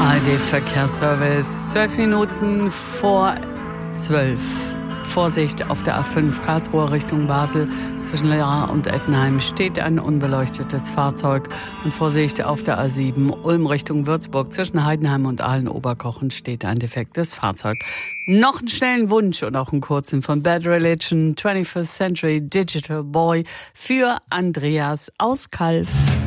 ARD-Verkehrsservice, 12 Minuten vor 12. Vorsicht auf der A5 Karlsruhe Richtung Basel. Zwischen Lera und Ettenheim steht ein unbeleuchtetes Fahrzeug. Und Vorsicht auf der A7 Ulm Richtung Würzburg. Zwischen Heidenheim und Aalen-Oberkochen steht ein defektes Fahrzeug. Noch einen schnellen Wunsch und auch einen kurzen von Bad Religion, 21st Century Digital Boy für Andreas aus Kalf.